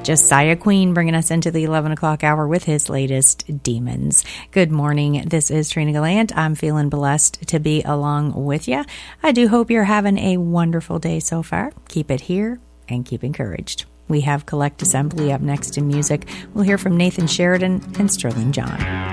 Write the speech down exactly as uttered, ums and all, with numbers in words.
Josiah Queen bringing us into the eleven o'clock hour with his latest, Demons. Good morning. This is Trina Gallant. I'm feeling blessed to be along with you. I do hope you're having a wonderful day so far. Keep it here and keep encouraged. We have Collect Assembly up next in music. We'll hear from Nathan Sheridan and Sterling John.